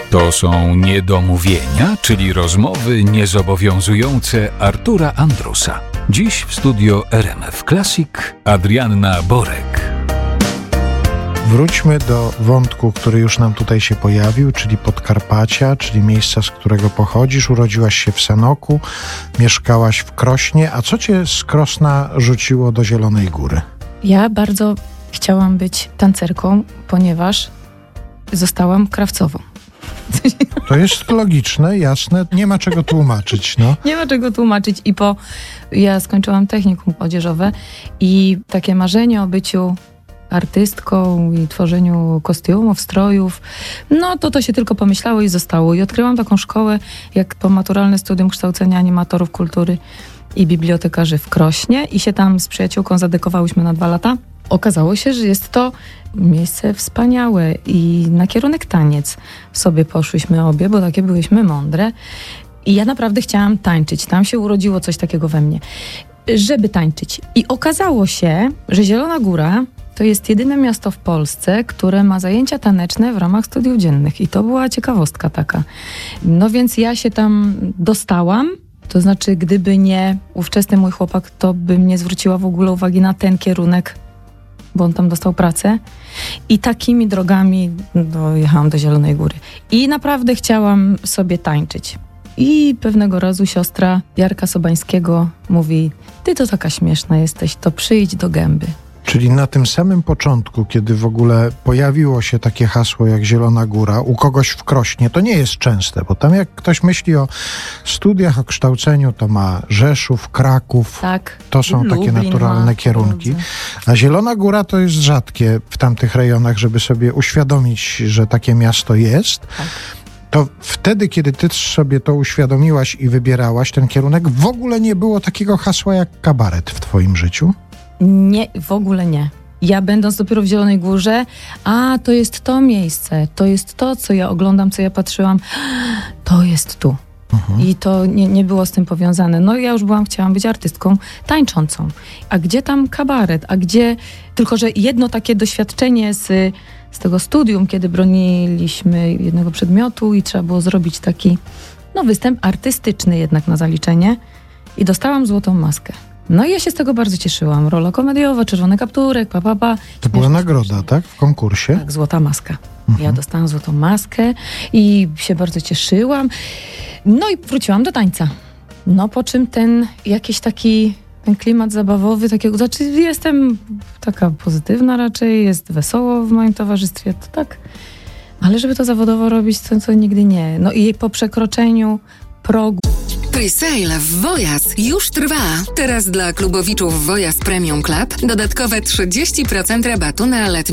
To są niedomówienia, czyli rozmowy niezobowiązujące Artura Andrusa. Dziś w studio RMF Classic Adrianna Borek. Wróćmy do wątku, który już nam tutaj się pojawił, czyli Podkarpacia, czyli miejsca, z którego pochodzisz. Urodziłaś się w Sanoku, mieszkałaś w Krośnie. A co cię z Krosna rzuciło do Zielonej Góry? Ja bardzo chciałam być tancerką, ponieważ zostałam krawcową. To jest logiczne, jasne, nie ma czego tłumaczyć, no. Nie ma czego tłumaczyć ja skończyłam technikum odzieżowe i takie marzenie o byciu artystką i tworzeniu kostiumów, strojów, no to się tylko pomyślało i zostało. I odkryłam taką szkołę, jak pomaturalne studium kształcenia animatorów kultury i bibliotekarzy w Krośnie i się tam z przyjaciółką zadekowałyśmy na 2 lata. Okazało się, że jest to miejsce wspaniałe i na kierunek taniec sobie poszłyśmy obie, bo takie byłyśmy mądre. I ja naprawdę chciałam tańczyć. Tam się urodziło coś takiego we mnie, żeby tańczyć. I okazało się, że Zielona Góra to jest jedyne miasto w Polsce, które ma zajęcia taneczne w ramach studiów dziennych. I to była ciekawostka taka. No więc ja się tam dostałam. To znaczy, gdyby nie ówczesny mój chłopak, to bym nie zwróciła w ogóle uwagi na ten kierunek, bo on tam dostał pracę. I takimi drogami dojechałam do Zielonej Góry. I naprawdę chciałam sobie tańczyć. I pewnego razu siostra Jarka Sobańskiego mówi: ty to taka śmieszna jesteś, to przyjdź do Gęby. Czyli na tym samym początku, kiedy w ogóle pojawiło się takie hasło jak Zielona Góra, u kogoś w Krośnie, to nie jest częste, bo tam jak ktoś myśli o studiach, o kształceniu, to ma Rzeszów, Kraków, tak, to są takie naturalne kierunki. A Zielona Góra to jest rzadkie w tamtych rejonach, żeby sobie uświadomić, że takie miasto jest. Tak. To wtedy, kiedy ty sobie to uświadomiłaś i wybierałaś ten kierunek, w ogóle nie było takiego hasła jak kabaret w twoim życiu? Nie, w ogóle nie. Ja będąc dopiero w Zielonej Górze, to jest to miejsce, to jest to, co ja oglądam, co ja patrzyłam, to jest tu. I to nie było z tym powiązane. No ja już chciałam być artystką tańczącą. A gdzie tam kabaret? A gdzie... Tylko że jedno takie doświadczenie z tego studium, kiedy broniliśmy jednego przedmiotu i trzeba było zrobić taki występ artystyczny jednak na zaliczenie i dostałam złotą maskę. No i ja się z tego bardzo cieszyłam. Rola komediowa, czerwony kapturek, To była nagroda, tak? W konkursie? Tak, złota maska. Ja dostałam złotą maskę i się bardzo cieszyłam. No i wróciłam do tańca. No po czym ten klimat zabawowy, jestem taka pozytywna raczej, jest wesoło w moim towarzystwie, to tak. Ale żeby to zawodowo robić, to nigdy nie. No i po przekroczeniu progu. Presale w Wojas już trwa. Teraz dla klubowiczów Wojas Premium Club dodatkowe 30% rabatu na letnie